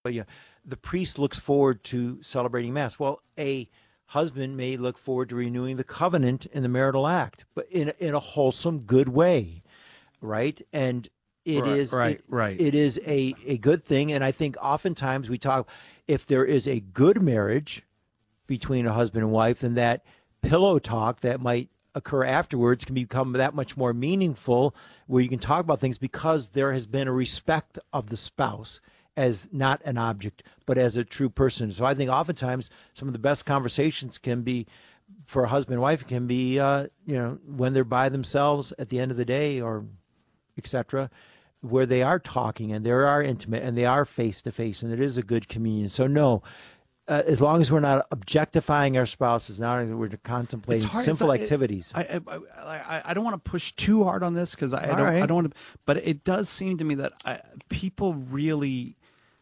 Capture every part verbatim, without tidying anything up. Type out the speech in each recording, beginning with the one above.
yeah, the priest looks forward to celebrating mass. Well, a husband may look forward to renewing the covenant in the marital act, but in in a wholesome, good way, right? And it Right, is right, it right. it is a a good thing. And I think oftentimes we talk, if there is a good marriage between a husband and wife, then that pillow talk that might occur afterwards can become that much more meaningful, where you can talk about things because there has been a respect of the spouse as not an object but as a true person. So I think oftentimes some of the best conversations can be, for a husband and wife, can be uh, you know, when they're by themselves at the end of the day, or etc., where they are talking and they are intimate and they are face to face, and it is a good communion. So no, uh, as long as we're not objectifying our spouses, now we're It's contemplating hard. It's simple not, it, activities. I, I I I don't want to push too hard on this because I, I All don't I right. don't want to. But it does seem to me that I, people really.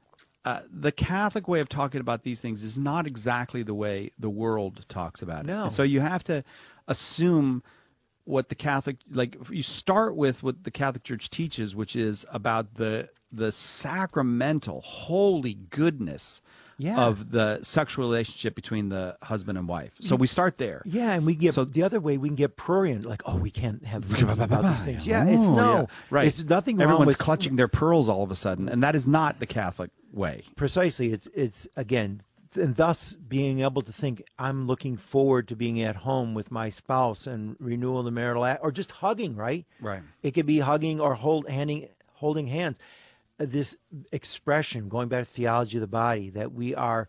Uh, the Catholic way of talking about these things is not exactly the way the world talks about it. No. And so you have to assume what the Catholic, like you start with what the Catholic Church teaches, which is about the the sacramental holy goodness Yeah. of the sexual relationship between the husband and wife. So we start there. Yeah, and we get So- the other way, we can get prurient, like, oh, we can't have thinking about these things. Yeah, Oh, it's no, yeah. Right. It's nothing wrong Everyone's with clutching their pearls all of a sudden, and that is not the Catholic way. Precisely. It's it's again, and thus being able to think, I'm looking forward to being at home with my spouse and renewal of the marital act, or just hugging. Right. Right. It could be hugging or hold handing holding hands. Uh, This expression, going back to theology of the body, that we are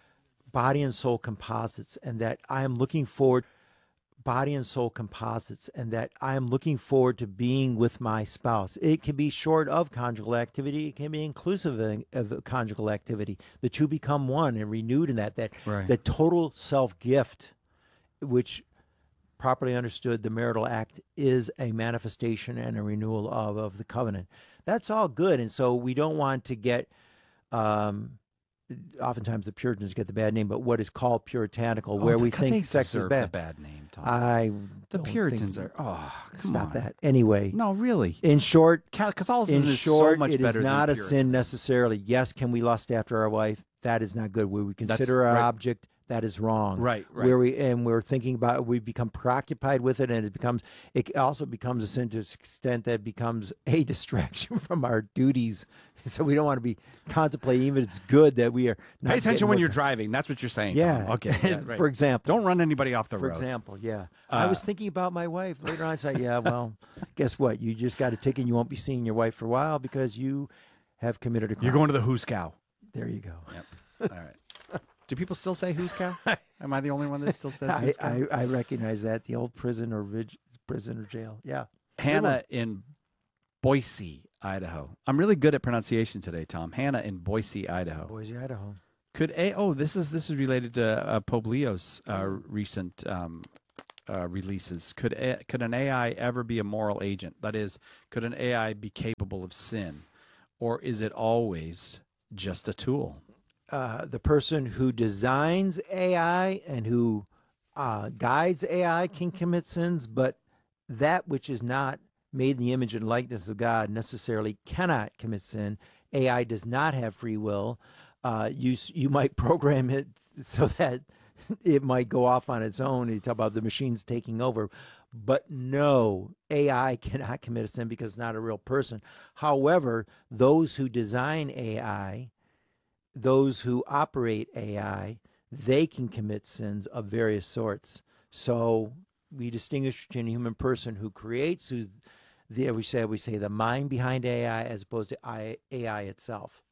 body and soul composites, and that I am looking forward body and soul composites, and that I am looking forward to being with my spouse. It can be short of conjugal activity. It can be inclusive of, of conjugal activity. The two become one and renewed in that, that, Right. that total self-gift, which properly understood, the marital act is a manifestation and a renewal of, of the covenant. That's all good. And so we don't want to get, um, oftentimes the Puritans get the bad name, but what is called puritanical, where Oh, we they think sex is deserve bad. the bad name, Tom. I the don't Puritans think, are. Oh, come stop on. that. Anyway, No, really. in short, Ca- Catholicism in is short, so much it is better not than a sin Puritanism. necessarily. Yes, can we lust after our wife? That is not good. Where we consider our right. object, that is wrong. Right, right. Where we and we're thinking about it, we become preoccupied with it, and it becomes it also becomes a sin to the extent that it becomes a distraction from our duties. So we don't want to be contemplating. Even it's good that we are. Not Pay attention getting when what- you're driving. That's what you're saying. Yeah. Tom. Okay. Yeah, right. For example. Don't run anybody off the For road. example, yeah. I Uh, was thinking about my wife later on. I said, yeah, well, guess what? You just got a ticket. And you won't be seeing your wife for a while because you have committed a crime. You're going to the Who's Cow. There you go. Yep. All right. Do people still say Who's Cow? Am I the only one that still says I, Who's Cow? I, I recognize that. The old prison or vid, prison or jail. Yeah. Hannah in Boise, Idaho. I'm really good at pronunciation today, Tom. Hannah in Boise, Idaho. Boise, Idaho. Could a oh this is this is related to uh, Pope Leo's uh, recent um, uh, releases. Could a, could an A I ever be a moral agent? That is, could an A I be capable of sin, or is it always just a tool? Uh, the person who designs A I and who uh, guides A I can commit sins, but that which is not made in the image and likeness of God necessarily cannot commit sin. A I does not have free will. Uh, you you might program it so that it might go off on its own. You talk about the machines taking over. But no, A I cannot commit a sin because it's not a real person. However, those who design A I, those who operate A I, they can commit sins of various sorts. So we distinguish between a human person who creates, who's the, we say we say the mind behind A I, as opposed to I, A I itself.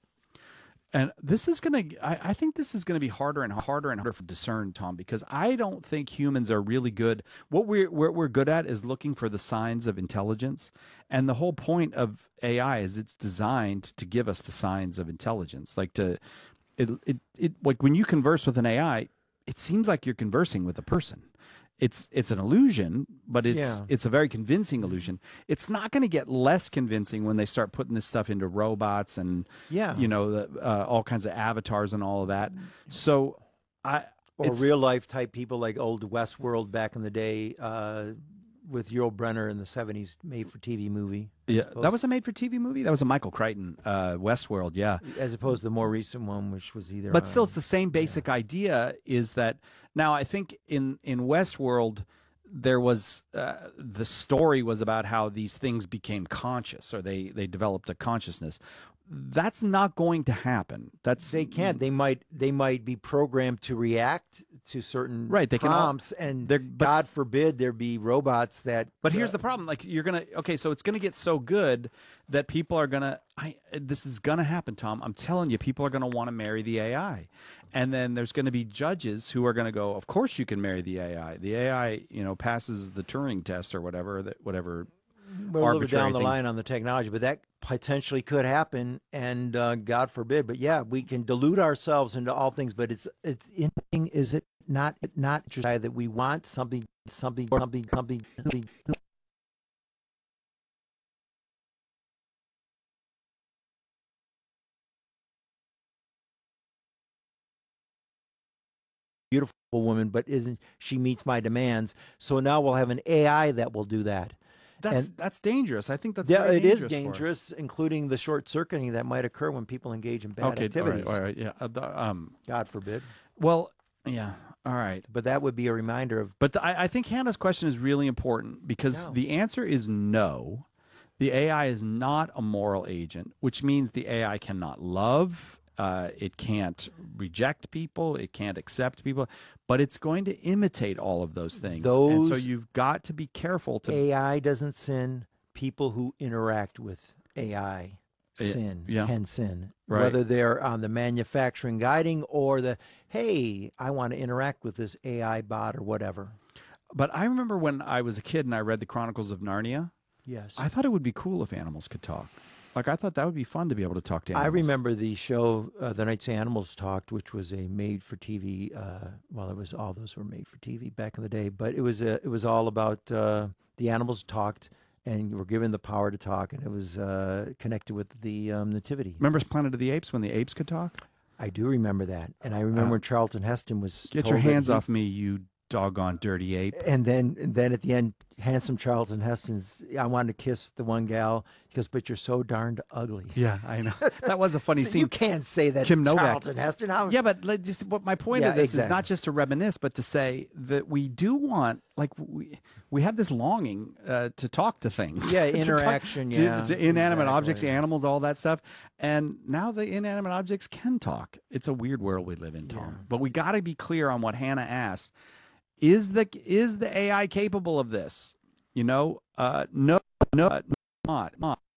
And this is going to, I think this is going to be harder and harder and harder to discern, Tom, because I don't think humans are really good. What we're, what we're good at is looking for the signs of intelligence. And the whole point of A I is it's designed to give us the signs of intelligence. Like to, it, it, it like when you converse with an A I, it seems like you're conversing with a person. It's it's an illusion, but it's Yeah. it's a very convincing illusion. It's not going to get less convincing when they start putting this stuff into robots and Yeah. you know the, uh, all kinds of avatars and all of that. So I Or it's- real life type people like old Westworld back in the day, uh, with Yul Brynner in the seventies made-for-T V movie. Yeah, opposed, that was a made-for-T V movie. That was a Michael Crichton, uh, Westworld. Yeah, as opposed to the more recent one, which was either. but still, on, it's the same basic yeah. idea. Is that now? I think in in Westworld, there was uh, the story was about how these things became conscious, or they they developed a consciousness. That's not going to happen. That's they can't. They might. They might be programmed to react to certain right. They prompts, can all, and but, God forbid there be robots that. But here's uh, the problem: like you're gonna okay, so it's gonna get so good that people are gonna. I this is gonna happen, Tom. I'm telling you, people are gonna want to marry the A I, and then there's gonna be judges who are gonna go, of course you can marry the A I. The A I, you know, passes the Turing test or whatever that whatever. We're a little bit down the thing. line on the technology, but that potentially could happen, and uh, God forbid. But yeah, we can delude ourselves into all things. But it's it's in is it not not just that we want something something something something. something beautiful woman, but isn't she meets my demands? So now we'll have an A I that will do that. That's and, that's dangerous. I think that's yeah, very it dangerous is dangerous, including the short circuiting that might occur when people engage in bad okay, activities. All right, all right, yeah. Uh, the, um, God forbid. Well, yeah, all right. But that would be a reminder of. But the, I, I think Hannah's question is really important because no. the answer is no. The A I is not a moral agent, which means the A I cannot love. Uh, it can't reject people. It can't accept people, but it's going to imitate all of those things. Those and so you've got to be careful to. A I doesn't sin. People who interact with A I sin, yeah. can sin. Right. Whether they're on the manufacturing guiding or the, hey, I want to interact with this A I bot or whatever. But I remember when I was a kid and I read the Chronicles of Narnia. Yes. I thought it would be cool if animals could talk. Like, I thought that would be fun to be able to talk to animals. I remember the show, uh, The Nights the Animals Talked, which was a made-for-T V, uh, well, it was all those were made-for-T V back in the day, but it was a, it was all about uh, the animals talked and were given the power to talk, and it was uh, connected with the um, nativity. Remember Planet of the Apes, when the apes could talk? I do remember that, and I remember uh, Charlton Heston was Get told your hands he, off me, you doggone dirty ape. And then, and then at the end, handsome Charlton Heston's, I wanted to kiss the one gal. He goes, but you're so darned ugly. Yeah, I know. That was a funny so scene. You can't say that Kim to Novak. Charlton Heston. How... Yeah, but like, just, what my point yeah, of this exactly. is not just to reminisce, but to say that we do want, like, we we have this longing uh, to talk to things. Yeah, interaction, to talk, yeah. To, to inanimate exactly. objects, animals, all that stuff. And now the inanimate objects can talk. It's a weird world we live in, Tom. Yeah. But we got to be clear on what Hannah asked. Is the is the A I capable of this? You know, uh, no, no, not, not.